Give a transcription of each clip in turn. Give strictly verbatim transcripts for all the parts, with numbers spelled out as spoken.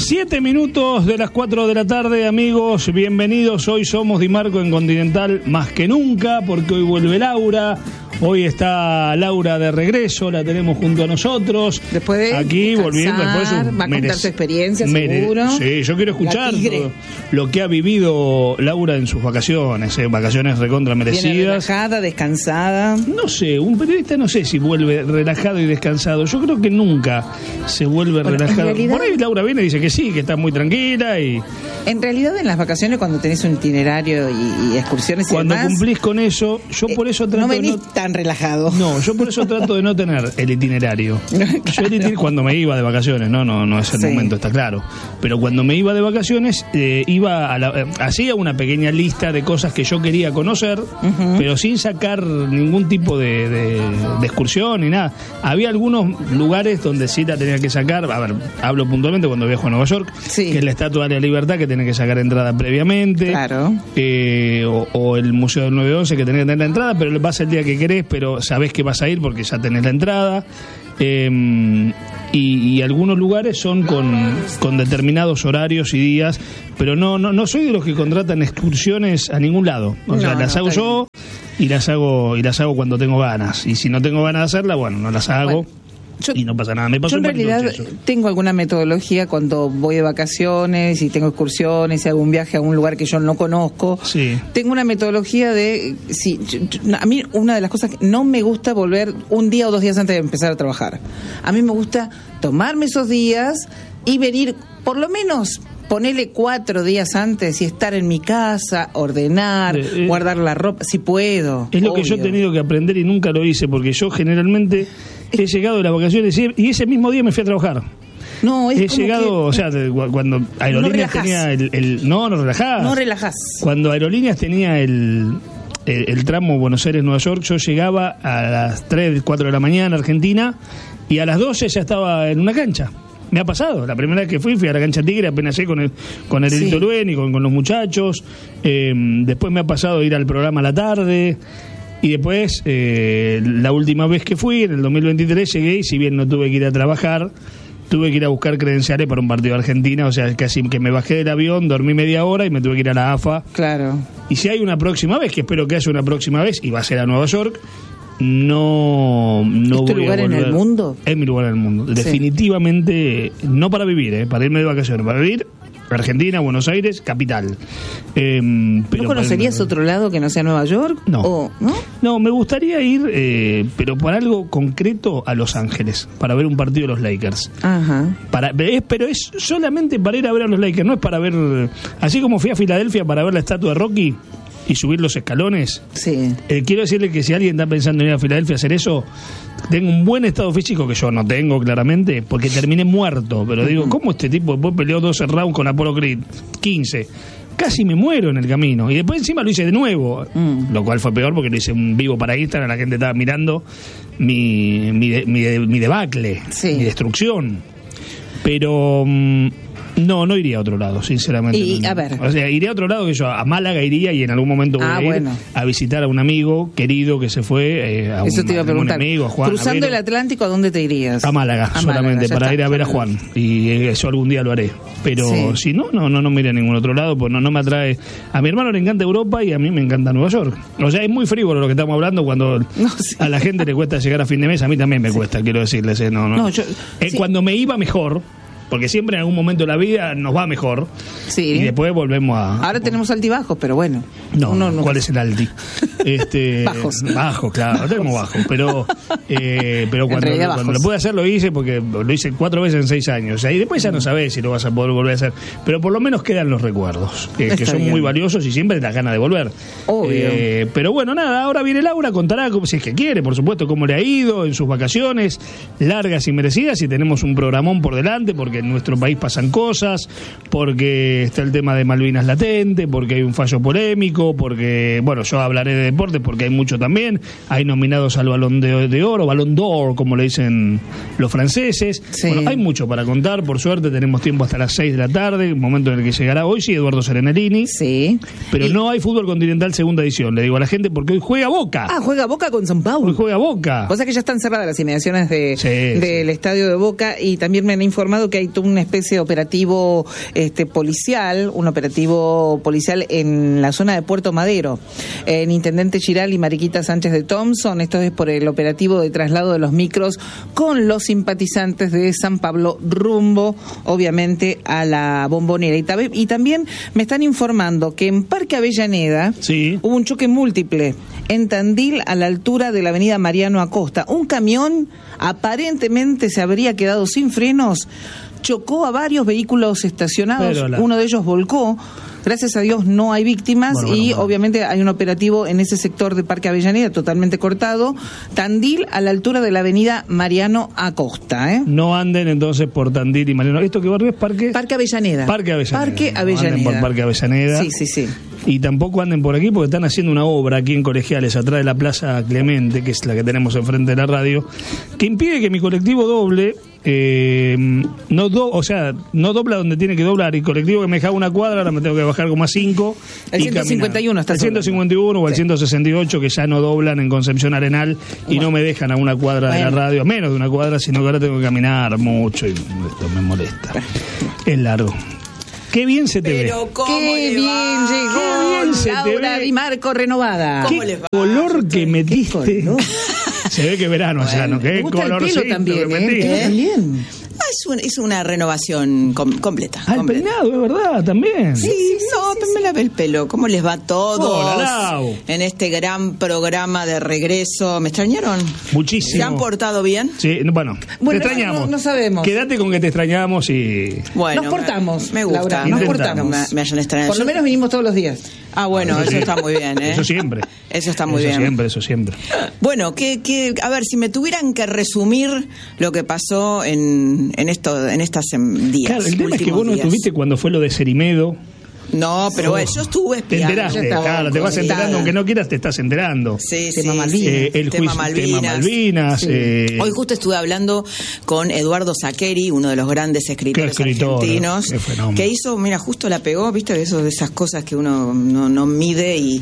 Siete minutos de las cuatro de la tarde, amigos, bienvenidos. Hoy somos Di Marco en Continental más que nunca, porque hoy vuelve Laura. Hoy está Laura de regreso, la tenemos junto a nosotros. Después de aquí volviendo, después de va a contar merec- su experiencia, mere- seguro. Sí, yo quiero escuchar todo lo que ha vivido Laura en sus vacaciones, eh, vacaciones recontra merecidas. Viene relajada, descansada. No sé, un periodista no sé si vuelve relajado y descansado. Yo creo que nunca se vuelve bueno, relajado. Realidad, por ahí Laura viene y dice que sí, que está muy tranquila y... En realidad, en las vacaciones, cuando tenés un itinerario y, y excursiones y cuando demás, cumplís con eso, yo por eso trato no venís de no... tan relajado. No, yo por eso trato de no tener el itinerario. Claro. Yo el itinerario cuando me iba de vacaciones, no, no, no es el Sí. momento, está claro. Pero cuando me iba de vacaciones, eh, iba a la, eh, hacía una pequeña lista de cosas que yo quería conocer, uh-huh. pero sin sacar ningún tipo de, de, de excursión ni nada. Había algunos lugares donde sí la tenía que sacar. A ver, hablo puntualmente cuando viajo a Nueva York, sí. que es la Estatua de la Libertad, que tenía que sacar entrada previamente. Claro. Eh, o, o el Museo del nueve once, que tenés que tener la entrada, pero vas el día que querés, pero sabés que vas a ir porque ya tenés la entrada. Eh, y, y algunos lugares son con, con determinados horarios y días, pero no, no no soy de los que contratan excursiones a ningún lado. O no, sea, las no, hago yo y las hago y las hago cuando tengo ganas. Y si no tengo ganas de hacerlas, bueno, no las hago. Bueno. Yo, y no pasa nada, me pasó yo en realidad tengo alguna metodología cuando voy de vacaciones y tengo excursiones y hago un viaje a un lugar que yo no conozco. Sí. Tengo una metodología de... Sí, yo, yo, a mí una de las cosas que no me gusta volver un día o dos días antes de empezar a trabajar. A mí me gusta tomarme esos días y venir por lo menos... Ponele cuatro días antes y estar en mi casa, ordenar, eh, eh, guardar la ropa, si puedo. Es lo obvio. que yo he tenido que aprender y nunca lo hice, porque yo generalmente he llegado de las vacaciones y ese mismo día me fui a trabajar. No, es he como llegado, que, o sea, cuando Aerolíneas no tenía el, el... No, no relajás. No relajás. Cuando Aerolíneas tenía el... El, el tramo Buenos Aires-Nueva York, yo llegaba a las tres, cuatro de la mañana a Argentina y a las doce ya estaba en una cancha. Me ha pasado, la primera vez que fui, fui a la cancha Tigre, apenas llegué con el con el Elito sí. Luen y con, con los muchachos. Eh, después me ha pasado ir al programa a la tarde. Y después, eh, la última vez que fui, en el dos mil veintitrés, llegué y si bien no tuve que ir a trabajar, tuve que ir a buscar credenciales para un partido de Argentina. O sea, casi que me bajé del avión, dormí media hora y me tuve que ir a la A F A. Claro. Y si hay una próxima vez, que espero que haya una próxima vez, y va a ser a Nueva York... No, no ¿Es tu voy lugar a volver. en el mundo? Es mi lugar en el mundo. Sí. Definitivamente, no para vivir, ¿eh? Para irme de vacaciones, para vivir Argentina, Buenos Aires, capital. Eh, pero ¿No conocerías para... otro lado que no sea Nueva York? No. ¿O, no? No, me gustaría ir, eh, pero para algo concreto, a Los Ángeles, para ver un partido de los Lakers. Ajá. Para, es, pero es solamente para ir a ver a los Lakers, no es para ver... Así como fui a Filadelfia para ver la estatua de Rocky y subir los escalones. Sí. Eh, quiero decirle que si alguien está pensando en ir a Filadelfia a hacer eso, tengo un buen estado físico, que yo no tengo claramente, porque terminé muerto. Pero digo, uh-huh. ¿cómo este tipo después peleó doce rounds con Apollo Creed? quince. Casi me muero en el camino. Y después encima lo hice de nuevo, mm. lo cual fue peor porque lo hice un vivo para Instagram, la gente estaba mirando mi, mi, de, mi, de, mi debacle, sí. mi destrucción. Pero... Um, No, no iría a otro lado, sinceramente. Y, a ver. O sea, iría a otro lado, que yo a Málaga iría y en algún momento voy ah, a ir bueno. a visitar a un amigo querido que se fue, eh, a, Eso un, te iba a, a un amigo, a Juan. Cruzando a el Atlántico, ¿a dónde te irías? A Málaga, a solamente, Málaga, para está, ir a ver a Juan. Y eso algún día lo haré. Pero sí. si no, no, no, no me iré a ningún otro lado, pues no, no me atrae. A mi hermano le encanta Europa y a mí me encanta Nueva York. O sea, es muy frívolo lo que estamos hablando cuando no, sí. a la gente le cuesta llegar a fin de mes, a mí también me sí. cuesta, quiero decirles. Eh, no, no. no yo, eh, sí. Cuando me iba mejor... Porque siempre en algún momento de la vida nos va mejor. Sí. Y después volvemos a... Ahora tenemos altibajos, pero bueno. No, uno, no ¿cuál no... es el alti? Este, bajos. Bajos, claro, bajos. tenemos bajos. Pero, eh, pero cuando, cuando lo pude hacer lo hice porque lo hice cuatro veces en seis años. O sea, y después ya no sabés si lo vas a poder volver a hacer. Pero por lo menos quedan los recuerdos, que, que son bien. muy valiosos y siempre te das ganas de volver. Obvio. Eh, pero bueno, nada, ahora viene Laura, contará, si es que quiere, por supuesto, cómo le ha ido en sus vacaciones, largas y merecidas, y tenemos un programón por delante, porque en nuestro país pasa cosas, porque está el tema de Malvinas latente, porque hay un fallo polémico, porque, bueno, yo hablaré de deportes, porque hay mucho también. Hay nominados al Balón de, de Oro, Balón d'Or, como le dicen los franceses. Sí. Bueno, hay mucho para contar, por suerte tenemos tiempo hasta las seis de la tarde, momento en el que llegará hoy, sí, Eduardo Serenelini. Sí. Pero Y... no hay fútbol continental segunda edición, le digo a la gente, porque hoy juega Boca. Ah, juega Boca con San Paulo. Hoy juega Boca. O sea que ya están cerradas las inmediaciones de, Sí, del sí. estadio de Boca, y también me han informado que hay toda una especie de operativo este, policial, un operativo policial en la zona de Puerto Madero, en Intendente Giral y Mariquita Sánchez de Thompson. Esto es por el operativo de traslado de los micros con los simpatizantes de San Pablo rumbo, obviamente, a la Bombonera. Y, tab- y también me están informando que en Parque Avellaneda Sí. hubo un choque múltiple en Tandil a la altura de la avenida Mariano Acosta. Un camión aparentemente se habría quedado sin frenos, chocó a varios vehículos estacionados, Pero la- uno de ellos volcó. Gracias a Dios no hay víctimas. Bueno, bueno, y bueno. obviamente hay un operativo en ese sector de Parque Avellaneda totalmente cortado. Tandil a la altura de la avenida Mariano Acosta. ¿eh? No anden entonces por Tandil y Mariano. ¿Esto qué barrio es? Parque Parque Avellaneda. Parque Avellaneda. Parque No Avellaneda. anden por Parque Avellaneda. Sí, sí, sí. Y tampoco anden por aquí porque están haciendo una obra aquí en Colegiales, atrás de la Plaza Clemente, que es la que tenemos enfrente de la radio, que impide que mi colectivo doble, eh, no do, o sea, no dobla donde tiene que doblar. Y colectivo que me dejaba una cuadra, ahora me tengo que bajar como a cinco. El y ciento cincuenta y uno caminar. está El ciento cincuenta y uno o el Sí. ciento sesenta y ocho, que ya no doblan en Concepción Arenal y Bueno. no me dejan a una cuadra de la Bueno. radio, menos de una cuadra, sino que ahora tengo que caminar mucho y esto me molesta. Es largo. Qué bien se te ve. Pero cómo Qué le bien va. llegó Qué bien se te Laura ve. Di Marco renovada. ¿Cómo Qué les va? color que metiste. color. Se ve que verano ya, ¿no? Qué Me gusta el colorcito pelo también, que ¿eh? metiste. El pelo también. Ah, es, un- es una renovación com- completa. Ah, el completa. peinado, es verdad, también. Sí, no, me lavé el pelo. ¿Cómo les va a todos Hola, Lau. en este gran programa de regreso? ¿Me extrañaron? Muchísimo. ¿Se han portado bien? Sí, bueno, Bueno, te extrañamos. no- no sabemos. Quédate con que te extrañamos y... Bueno, Nos portamos, Me, me gusta. Laura, nos me gusta portamos. que Me, me hayan extrañado. Por lo Yo- menos vinimos todos los días. Ah, bueno, Eso eso, sí. está muy bien, ¿eh? Eso siempre. Eso está muy eso bien. siempre, eso siempre. Bueno, que, que, a ver, si me tuvieran que resumir lo que pasó en, en, esto, en estas em, días. Claro, el tema es que últimos vos no días. estuviste cuando fue lo de Cerimedo. No, pero Oh. bueno, yo estuve Te espiando. enteraste, ya estaba claro, te vas conectada. enterando, aunque no quieras, te estás enterando. Sí, Tema sí, Malvinas. sí. Eh, el tema juicio, Malvinas. tema Malvinas. Sí. eh, Hoy justo estuve hablando con Eduardo Zaqueri, uno de los grandes escritores Qué escritor, argentinos, qué fenómeno. que hizo, mira, justo la pegó, viste, de eso, de esas cosas que uno no, no mide y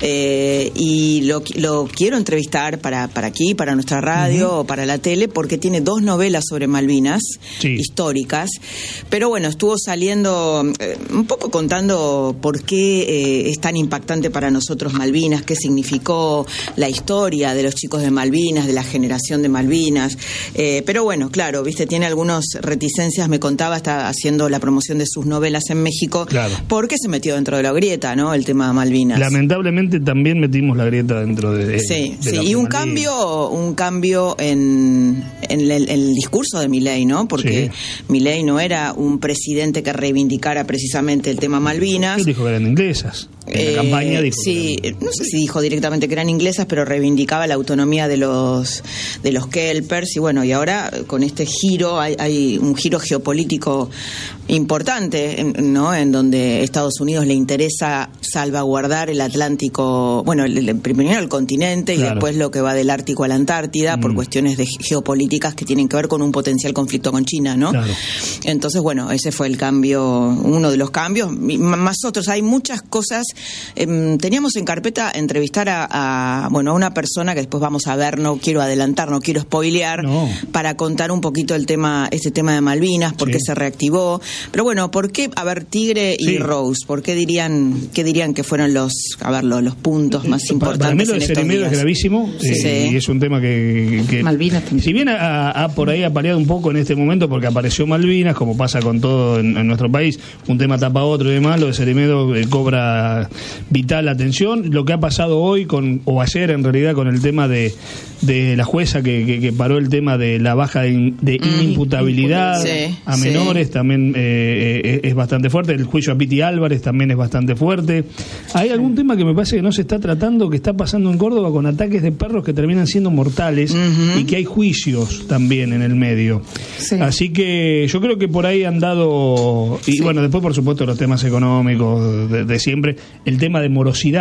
eh, y lo, lo quiero entrevistar para, para aquí, para nuestra radio o para la tele, porque tiene dos novelas sobre Malvinas, Sí. históricas, pero bueno, estuvo saliendo eh, un poco contando por qué eh, es tan impactante para nosotros Malvinas, qué significó la historia de los chicos de Malvinas, de la generación de Malvinas. Eh, pero bueno, claro, viste, tiene algunas reticencias, me contaba, está haciendo la promoción de sus novelas en México, Claro. porque se metió dentro de la grieta, ¿no? El tema de Malvinas. Lamentablemente también metimos la grieta dentro de... de- Sí, de sí, la y un Malvinas. cambio, un cambio en, en el, en el discurso de Milei, ¿no? Porque Milei no era un presidente que reivindicara precisamente el tema Malvinas. Él dijo que eran inglesas. En la Eh, campaña dijo sí, que eran- no sé si dijo directamente que eran inglesas, pero reivindicaba la autonomía de los de los Kelpers. Y bueno, y ahora con este giro hay, hay un giro geopolítico importante, en- ¿no? En donde Estados Unidos le interesa salvaguardar el Atlántico, bueno, el, el- primero el continente y Claro. después lo que va del Ártico a la Antártida por Mm. cuestiones de geopolíticas que tienen que ver con un potencial conflicto con China, ¿no? Claro. Entonces, bueno, ese fue el cambio, uno de los cambios, y m- más otros. Hay muchas cosas. Eh, teníamos en carpeta entrevistar a, a, bueno, a una persona que después vamos a ver, no quiero adelantar, no quiero spoilear, No. para contar un poquito el tema, este tema de Malvinas, por Sí. qué se reactivó. Pero bueno, ¿por qué, a ver, Tigre y Sí. Rose, por qué dirían, qué dirían que fueron los, a ver, los, los puntos más Para- importantes Para mí lo en de estos Cerimedo es días? gravísimo, Sí. eh, Sí. y es un tema que... que- Malvinas también. Si bien ha, ha por ahí apareado un poco en este momento porque apareció Malvinas, como pasa con todo en, en nuestro país, un tema tapa otro y demás, lo de Cerimedo eh, cobra vital atención. Lo que ha pasado hoy, con o ayer en realidad, con el tema de, de la jueza que, que, que paró el tema de la baja de, in- de inimputabilidad Sí, a sí. menores, también eh, eh, es bastante fuerte. El juicio a Piti Álvarez también es bastante fuerte. Hay algún tema que me parece que no se está tratando, que está pasando en Córdoba con ataques de perros que terminan siendo mortales y que hay juicios también en el medio. Sí. Así que yo creo que por ahí han dado, y Sí. bueno, después por supuesto los temas económicos de, de siempre, el tema de morosidad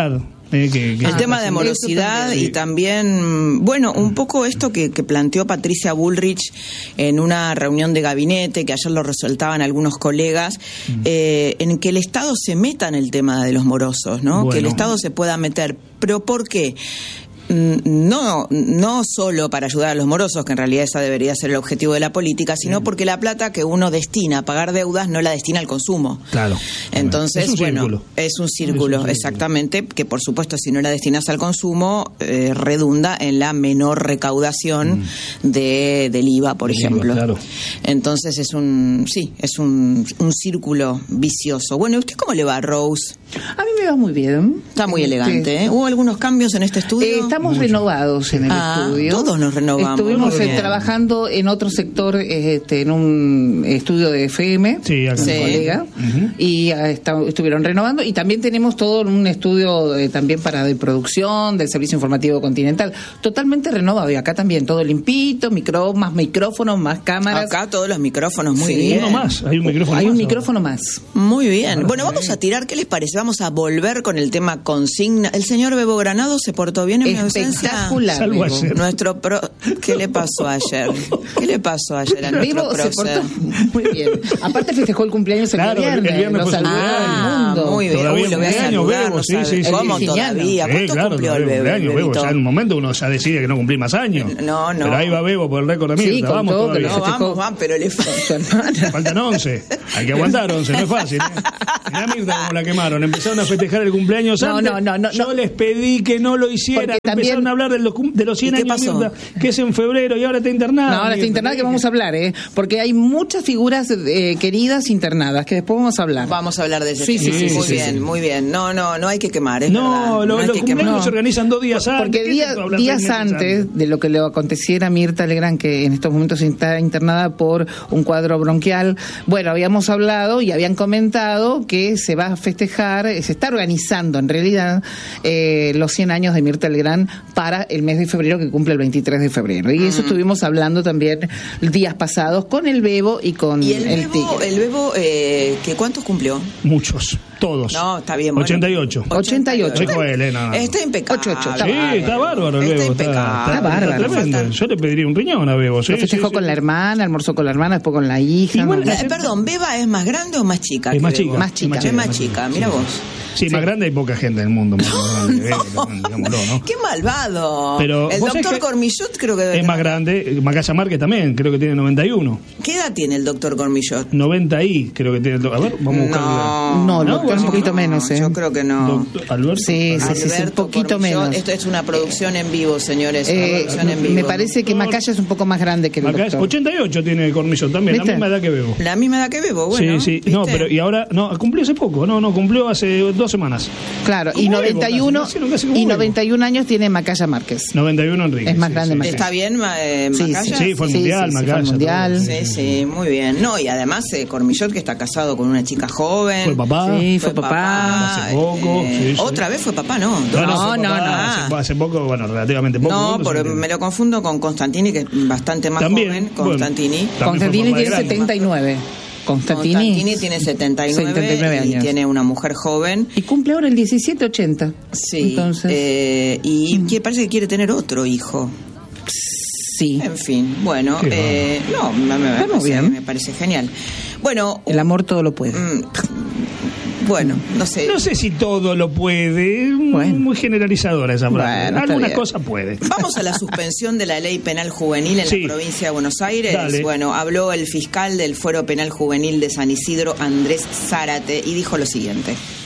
Eh, que, que el ah, tema de morosidad y también, bueno, un poco esto que, que planteó Patricia Bullrich en una reunión de gabinete, que ayer lo resaltaban algunos colegas, mm. eh, en que el Estado se meta en el tema de los morosos, ¿no? Bueno. Que el Estado se pueda meter. ¿Pero por qué? No, no solo para ayudar a los morosos, que en realidad esa debería ser el objetivo de la política, sino Bien. porque la plata que uno destina a pagar deudas no la destina al consumo. Claro. Entonces, es un bueno, círculo. es un círculo, es un exactamente, círculo. Que por supuesto si no la destinas al consumo, eh, redunda en la menor recaudación mm. de, del I V A, por Bien, ejemplo. Claro. Entonces es un, sí, es un, un círculo vicioso. Bueno, ¿y usted cómo le va, Rose? A mí me va muy bien. Está muy elegante, ¿eh? ¿Hubo algunos cambios en este estudio? Eh, está Estamos Mucho. renovados en el ah, estudio. Todos nos renovamos. Estuvimos eh, trabajando en otro sector, este, en un estudio de F M, sí, con sí. un colega, uh-huh. y uh, está, estuvieron renovando. Y también tenemos todo un estudio eh, también para de producción del Servicio Informativo Continental, totalmente renovado. Y acá también todo limpito, micro, más micrófonos, más cámaras. Acá todos los micrófonos, muy sí. bien. Uno más, hay un micrófono hay más. un micrófono más. Muy bien. Bueno, vamos a tirar, ¿qué les parece? Vamos a volver con el tema consigna. ¿El señor Bebo Granado se portó bien en mi ausencia? Espectacular. Salvo ayer. Nuestro pro... ¿Qué le pasó ayer? ¿Qué le pasó ayer a nuestro Bebo se prócer? portó muy bien. Aparte festejó el cumpleaños el claro, viernes. El viernes lo saludó ah, al mundo. Muy bien. Todavía Uy, lo voy a saludar, Bebo, no sí, sabe. sí, sí. ¿Cómo Sí, todavía? ¿Cuánto sí, claro, cumplió el Bebo? Bebo, Bebo. Ya en un momento uno ya decide que no cumplí más años. No, no. Pero ahí va Bebo por el récord de Sí, Mirta. con Vamos todo, todavía. No, vamos, vamos, pero le falta. Faltan once. Hay que aguantar once, no es fácil. ¿eh? Mirá Mirta como la quemaron. Empezaron a festejar el cumpleaños No, antes. no, no, no, Yo no. les pedí que no lo hicieran. Porque también- Empezaron a hablar de los, cum- de los cien ¿Y qué años de pasó? Mirta, que es en febrero y ahora está internada. No, ahora está Mirta. internada, que vamos a hablar, ¿eh? Porque hay muchas figuras eh, queridas internadas, que después vamos a hablar. Vamos a hablar de ese Sí, tema. sí, sí, muy sí, bien, sí. muy bien. No, no, no hay que quemar, es No, verdad. lo- no hay los que cumpleaños quemar. se organizan dos días antes. Porque ¿Qué día- te hablan días seis meses antes de lo que le aconteciera a Mirta Legrand, que en estos momentos está internada por un cuadro bronquial, bueno, habíamos hablado y habían comentado que se va a festejar, se está organizando en realidad eh, los cien años de Mirta Legrand para el mes de febrero, que cumple el veintitrés de febrero. Y eso estuvimos hablando también días pasados con el Bebo y con ¿Y el el Bebo, Tigre. el Bebo eh, ¿que cuántos cumplió? Muchos, todos. No, está bien. Bueno. ochenta y ocho. ochenta y ocho. Dijo él, eh, no, no. Está impecable. ocho, ocho, está Sí, bárbaro. está bárbaro el Está Bebo. impecable. Está bárbaro. tremendo. Yo le pediría un riñón a Bebo. Sí, Lo festejó sí, con sí. la hermana, almorzó con la hermana, después con la hija. Igual, ¿no? Eh, perdón, ¿Beba es más grande o más chica? Es que más Bebo? chica. Más chica. Es más chica, mira vos. Sí, más grande hay poca gente en el mundo. Más grande, Bebo, digámoslo, ¿no? Qué malvado. Pero, el ¿vos sabés doctor que Cormillot creo que debe Es más tener- grande. Macaya Márquez también, creo que tiene noventa y uno. ¿Qué edad tiene el doctor Cormillot? noventa y creo que tiene. A ver, vamos a buscar. No, No, el ¿No? doctor es un poquito menos, ¿eh? Yo creo que no. Doctor Alberto. Sí, sí, sí, sí, un Alberto poquito Cormillot. menos. Esto es una producción en vivo, señores. Una Eh, producción en vivo. me parece que Macaya es un poco más grande que el Macaya- doctor. ochenta y ocho tiene Cormillot también, la ¿Viste? misma edad que Bebo. La misma edad que Bebo, bueno. sí, sí. No, ¿viste? pero y ahora, no, cumplió hace poco, no, no, cumplió hace dos semanas. Claro, y Como noventa y Bebo, uno casi, nacieron casi como y Bebo. noventa y un años tiene Macaya Márquez. noventa y uno Enrique. Es más sí, grande sí. Macaya. ¿Está bien, ma- eh, Sí, Macaya? Sí, fue el Sí, mundial, sí, sí, fue el Macaya. mundial. todo. Sí, sí, muy bien. No, y además eh, Cormillot, que está casado con una chica joven. Fue papá. Sí, fue papá. Hace poco, eh, sí, sí. Otra vez fue papá, ¿no? No, Dos- no, fue no, papá no. Hace, hace poco, bueno, relativamente poco. No, ¿cuántos por- años me tiene? lo confundo con Constantini, que es bastante más También, joven. bueno, Constantini. también fue Constantini papá de tiene grande. setenta y nueve. Constantini, Constantini tiene setenta y nueve, setenta y nueve y años. tiene una mujer joven. Y cumple ahora el diecisiete ochenta. Sí. Entonces, eh, y que parece que quiere tener otro hijo. sí. En fin, bueno, Qué eh, no, me, me Estamos parece, bien. me parece genial. Bueno, El amor todo lo puede. mm, bueno, no sé. No sé si todo lo puede. Bueno. Muy generalizadora esa frase. Bueno, está Algunas bien. cosas puede. Vamos a la suspensión de la ley penal juvenil en Sí. la provincia de Buenos Aires. Dale. Bueno, habló el fiscal del Fuero Penal Juvenil de San Isidro, Andrés Zárate, y dijo lo siguiente.